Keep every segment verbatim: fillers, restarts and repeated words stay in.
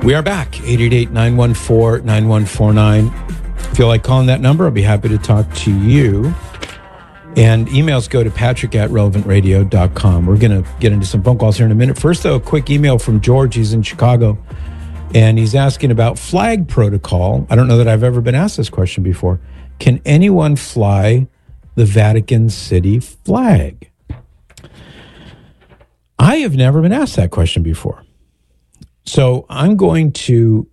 We are back, eight eight eight, nine one four, nine one four nine. If you like calling that number, I'll be happy to talk to you. And emails go to patrick at relevant radio dot com. We're going to get into some phone calls here in a minute. First, though, a quick email from George. He's in Chicago, and he's asking about flag protocol. I don't know that I've ever been asked this question before. Can anyone fly the Vatican City flag? I have never been asked that question before. So I'm going to,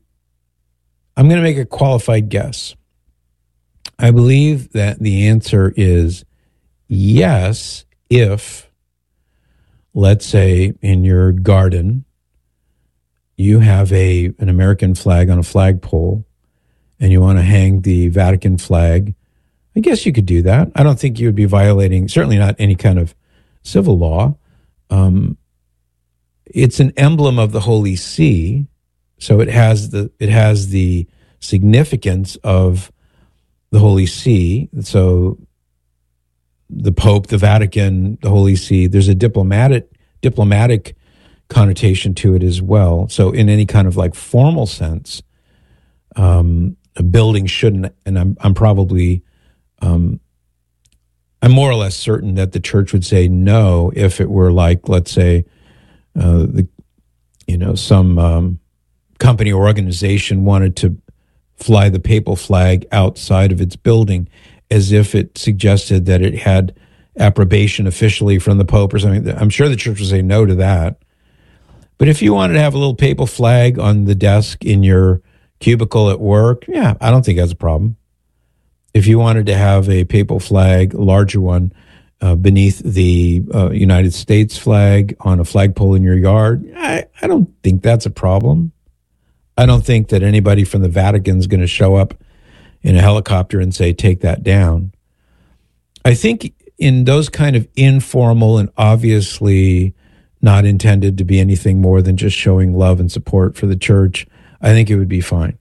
I'm going to make a qualified guess. I believe that the answer is yes, if, let's say, in your garden, you have a an American flag on a flagpole and you want to hang the Vatican flag. I guess you could do that. I don't think you would be violating, certainly not any kind of civil law. Um, it's an emblem of the Holy See, so it has the it has the significance of the Holy See. So the Pope, the Vatican, the Holy See, there's a diplomatic diplomatic connotation to it as well. So in any kind of like formal sense, um, a building shouldn't, and I'm I'm probably um, I'm more or less certain that the church would say no if it were like, let's say, uh, the you know some um, company or organization wanted to fly the papal flag outside of its building, as if it suggested that it had approbation officially from the Pope or something. I'm sure the church would say no to that. But if you wanted to have a little papal flag on the desk in your cubicle at work, yeah, I don't think that's a problem. If you wanted to have a papal flag, a larger one, uh, beneath the uh, United States flag on a flagpole in your yard, I, I don't think that's a problem. I don't think that anybody from the Vatican is going to show up in a helicopter and say, take that down. I think in those kind of informal and obviously not intended to be anything more than just showing love and support for the church, I think it would be fine.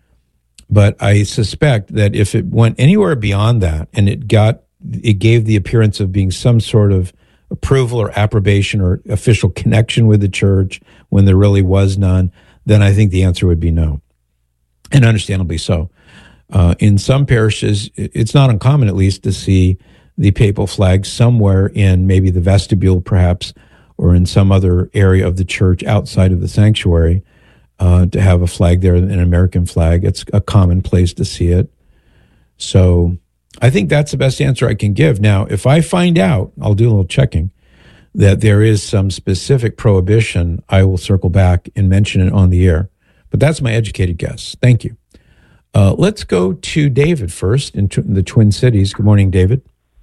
But I suspect that if it went anywhere beyond that and it got, it gave the appearance of being some sort of approval or approbation or official connection with the church when there really was none, then I think the answer would be no. And understandably so. Uh, in some parishes, it's not uncommon, at least, to see the papal flag somewhere in maybe the vestibule, perhaps, or in some other area of the church outside of the sanctuary, uh, to have a flag there, an American flag. It's a common place to see it. So I think that's the best answer I can give. Now, if I find out, I'll do a little checking, that there is some specific prohibition, I will circle back and mention it on the air. But that's my educated guess. Thank you. Uh, let's go to David first in, tw- in the Twin Cities. Good morning, David.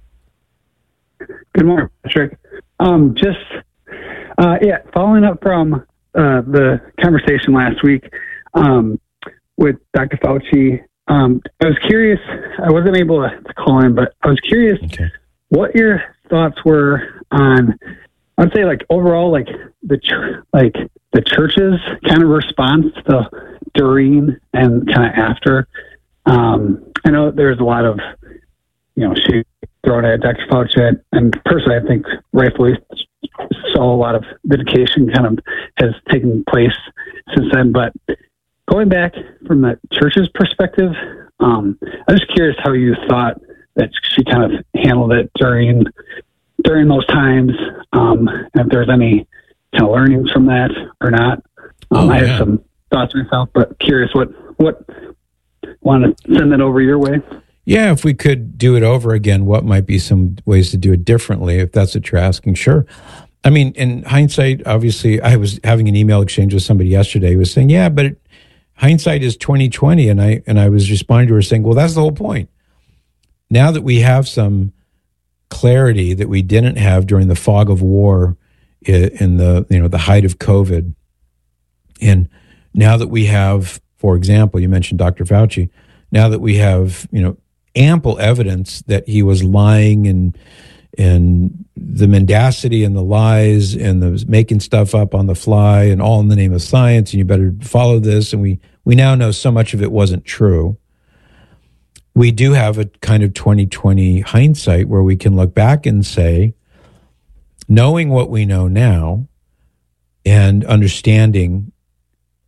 Good morning, Patrick. Um, just, uh, yeah, following up from uh, the conversation last week um, with Doctor Fauci, um, I was curious, I wasn't able to call in, but I was curious okay. what your thoughts were on, I'd say like overall, like the ch- like the church's kind of response to during and kind of after. Um, I know there's a lot of, you know, shade thrown at Doctor Fauci, and personally, I think rightfully so. A lot of vindication kind of has taken place since then. But going back from the church's perspective, um, I'm just curious how you thought that she kind of handled it during during those times, um, and if there's any kind of learnings from that or not. Um, oh, I yeah. have some thoughts myself, but curious what what want to send that over your way. Yeah, if we could do it over again, what might be some ways to do it differently, if that's what you're asking? Sure. I mean, in hindsight, obviously, I was having an email exchange with somebody yesterday who was saying, yeah, but it, hindsight is twenty twenty, and I and I was responding to her saying, well, that's the whole point. Now that we have some clarity that we didn't have during the fog of war in the, you know, the height of COVID, and now that we have, for example, you mentioned Doctor Fauci, now that we have, you know, ample evidence that he was lying and and the mendacity and the lies and the making stuff up on the fly and all in the name of science, and you better follow this, and we we now know so much of it wasn't true. We do have a kind of twenty twenty hindsight where we can look back and say, knowing what we know now and understanding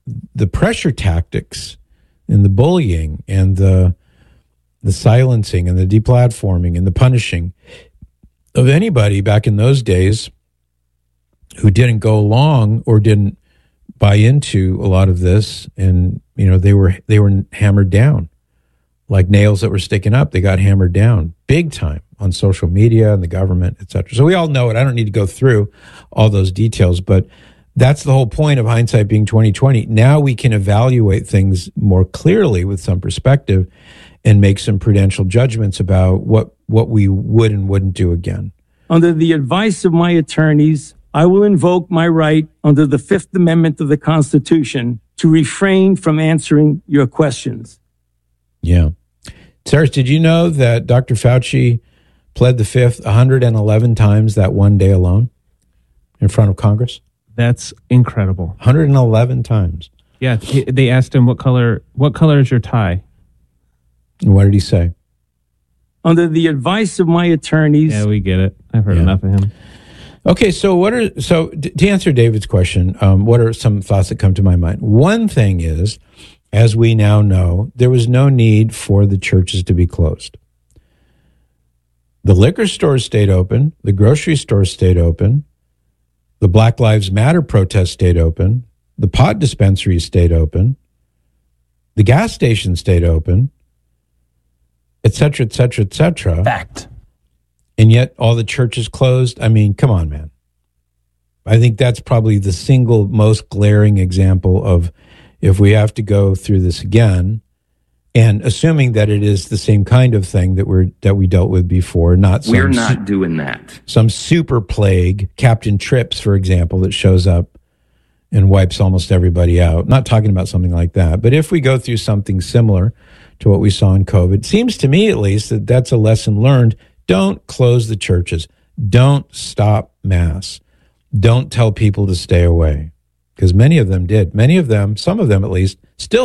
the pressure tactics and the bullying and the the silencing and the deplatforming and the punishing of anybody back in those days who didn't go along or didn't buy into a lot of this, and you know they were they were hammered down like nails that were sticking up. They got hammered down big time on social media and the government, et cetera. So we all know it. I don't need to go through all those details, but that's the whole point of hindsight being twenty twenty. Now we can evaluate things more clearly with some perspective and make some prudential judgments about what, what we would and wouldn't do again. Under the advice of my attorneys, I will invoke my right under the Fifth Amendment of the Constitution to refrain from answering your questions. Yeah. Cyrus, did you know that Doctor Fauci pled the Fifth one hundred eleven times that one day alone in front of Congress? That's incredible. one hundred eleven times. Yeah, they asked him, what color, what color is your tie? And what did he say? Under the advice of my attorneys. Yeah, we get it. I've heard Yeah. enough of him. Okay, so what are so d- to answer David's question, um, what are some thoughts that come to my mind? One thing is, as we now know, there was no need for the churches to be closed. The liquor stores stayed open, the grocery stores stayed open, the Black Lives Matter protest stayed open, the pot dispensaries stayed open, the gas stations stayed open, et cetera, et cetera, et cetera. Fact. And yet all the churches closed. I mean, come on, man. I think that's probably the single most glaring example of if we have to go through this again, and assuming that it is the same kind of thing that we're that we dealt with before, not some We're not su- doing that. some super plague, Captain Trips, for example, that shows up and wipes almost everybody out. Not talking about something like that, but if we go through something similar to what we saw in COVID, seems to me at least that that's a lesson learned. Don't close the churches. Don't stop mass. Don't tell people to stay away, because many of them did. Many of them, some of them at least, still